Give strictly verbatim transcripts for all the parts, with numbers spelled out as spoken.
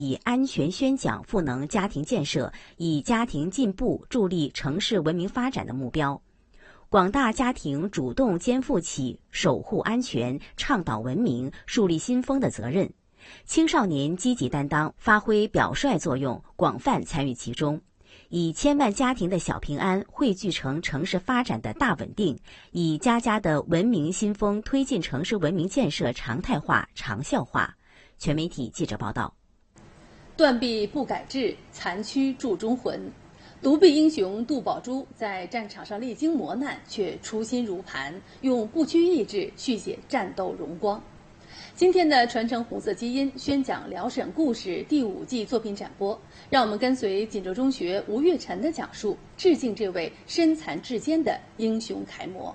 以安全宣讲赋能家庭建设，以家庭进步助力城市文明发展的目标。广大家庭主动肩负起守护安全、倡导文明、树立新风的责任，青少年积极担当，发挥表率作用，广泛参与其中，以千万家庭的小平安汇聚成城市发展的大稳定，以家家的文明新风推进城市文明建设常态化、长效化。全媒体记者报道。 断臂不改志，残躯铸忠魂。独臂英雄杜宝珠在战场上历经磨难，却初心如磐，用不屈意志续写战斗荣光。今天的传承红色基因宣讲辽沈故事第五季作品展播，让我们跟随锦州中学吴月晨的讲述，致敬这位身残志坚的英雄楷模。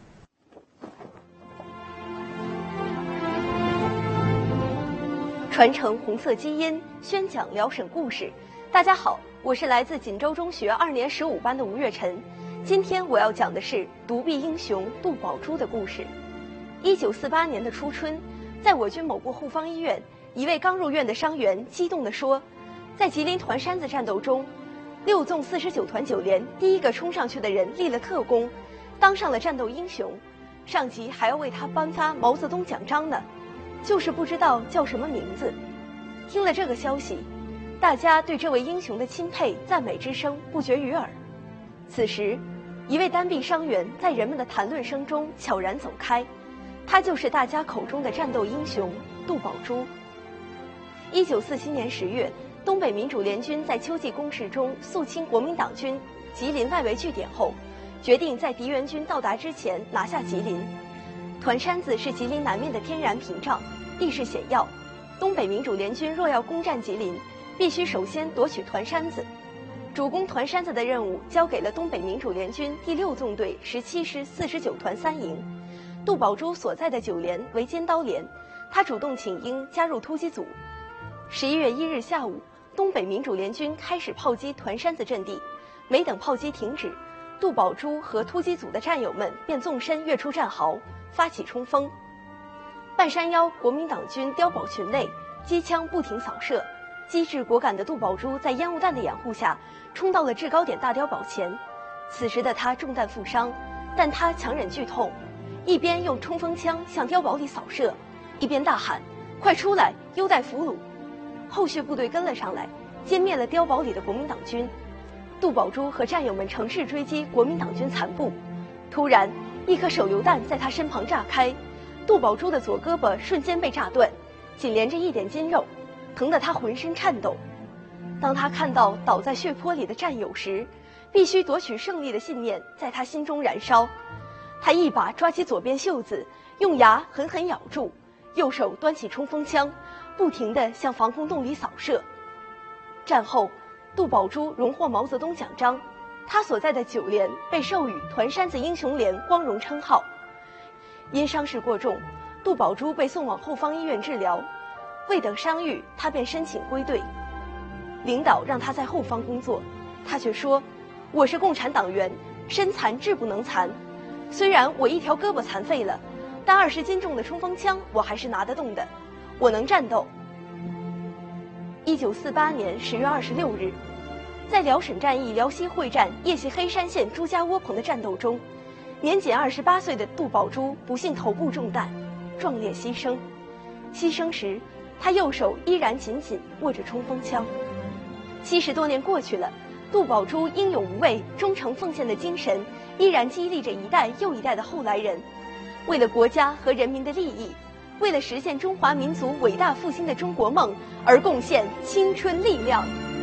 传承红色基因，宣讲辽沈故事。大家好，我是来自锦州中学二年十五班的吴月晨。今天我要讲的是独臂英雄杜宝珠的故事。一九四八年的初春，在我军某部后方医院，一位刚入院的伤员激动地说，在吉林团山子战斗中，六纵四十九团九连第一个冲上去的人立了特功，当上了战斗英雄，上级还要为他颁发毛泽东奖章呢，就是不知道叫什么名字。听了这个消息，大家对这位英雄的钦佩赞美之声不绝于耳。此时，一位单臂伤员在人们的谈论声中悄然走开，他就是大家口中的战斗英雄杜宝珠。一九四七年十月，东北民主联军在秋季攻势中肃清国民党军吉林外围据点后，决定在敌援军到达之前拿下吉林。团山子是吉林南面的天然屏障，地势险要，东北民主联军若要攻占吉林，必须首先夺取团山子。主攻团山子的任务交给了东北民主联军第六纵队十七师四十九团三营，杜宝珠所在的九连为尖刀连，他主动请缨加入突击组。十一月一日下午，东北民主联军开始炮击团山子阵地，没等炮击停止，杜宝珠和突击组的战友们便纵身跃出战壕，发起冲锋。半山腰国民党军碉堡群内，机枪不停扫射，机智果敢的杜宝珠在烟雾弹的掩护下冲到了制高点大碉堡前。此时的他中弹负伤，但他强忍剧痛，一边用冲锋枪向碉堡里扫射，一边大喊，快出来，优待俘虏。后续部队跟了上来，歼灭了碉堡里的国民党军。杜宝珠和战友们乘势追击国民党军残部，突然一颗手榴弹在他身旁炸开，杜宝珠的左胳膊瞬间被炸断，紧连着一点筋肉，疼得他浑身颤抖。当他看到倒在血泊里的战友时，必须夺取胜利的信念在他心中燃烧。他一把抓起左边袖子，用牙狠狠咬住，右手端起冲锋枪，不停地向防空洞里扫射。战后，杜宝珠荣获毛泽东奖章，他所在的九连被授予团山子英雄连光荣称号。因伤势过重，杜宝珠被送往后方医院治疗，未等伤愈，他便申请归队。领导让他在后方工作，他却说，我是共产党员，身残志不能残，虽然我一条胳膊残废了，但二十斤重的冲锋枪我还是拿得动的，我能战斗。一九四八年十月二十六日，在辽沈战役辽西会战叶系黑山县朱家窝棚的战斗中，年仅二十八岁的杜宝珠不幸头部中弹，壮烈牺牲。牺牲时，他右手依然紧紧握着冲锋枪。七十多年过去了，杜宝珠英勇无畏、忠诚奉献的精神依然激励着一代又一代的后来人，为了国家和人民的利益，为了实现中华民族伟大复兴的中国梦而贡献青春力量。